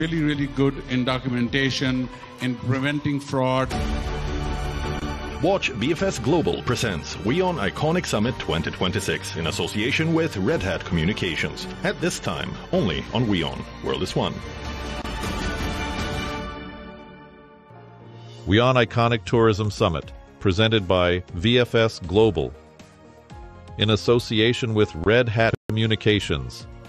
really good in documentation, in preventing fraud. Watch VFS Global presents WION Iconic Summit 2026 in association with Red Hat Communications. At this time, only on WION. World is One. WION Iconic Tourism Summit, presented by VFS Global, in association with Red Hat Communications.